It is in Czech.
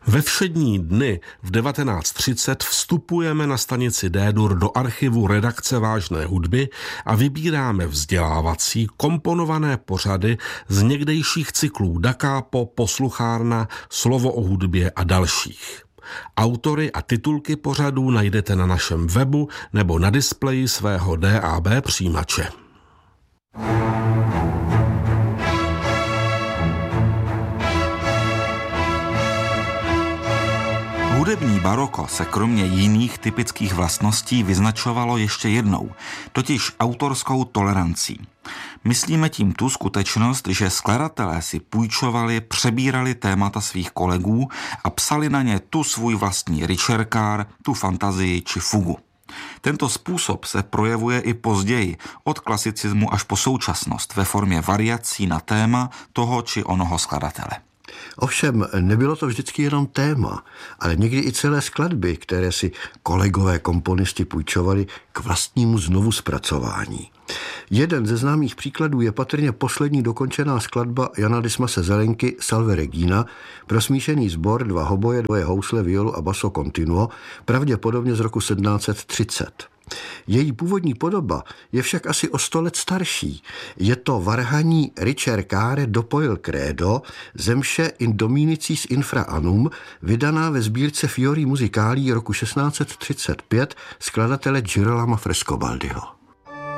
Ve všední dny v 19:30 vstupujeme na stanici D-dur do archivu redakce Vážné hudby a vybíráme vzdělávací komponované pořady z někdejších cyklů Da Capo, Posluchárna, Slovo o hudbě a dalších. Autory a titulky pořadů najdete na našem webu nebo na displeji svého DAB přijímače. Hudební baroko se kromě jiných typických vlastností vyznačovalo ještě jednou, totiž autorskou tolerancí. Myslíme tím tu skutečnost, že skladatelé si půjčovali, přebírali témata svých kolegů a psali na ně tu svůj vlastní ričerkár, tu fantazii či fugu. Tento způsob se projevuje i později, od klasicismu až po současnost, ve formě variací na téma toho či onoho skladatele. Ovšem, nebylo to vždycky jenom téma, ale někdy i celé skladby, které si kolegové komponisti půjčovali k vlastnímu znovu zpracování. Jeden ze známých příkladů je patrně poslední dokončená skladba Jana Dismase Zelenky Salve Regina pro smíšený sbor, 2 hoboje, 2 housle, violu a basso continuo, pravděpodobně z roku 1730. Její původní podoba je však asi o 100 let starší. Je to varhaní ricercare dopo il credo zemše in dominicis infra annum, vydaná ve sbírce Fiori Musicali roku 1635 skladatele Girolama Frescobaldiho.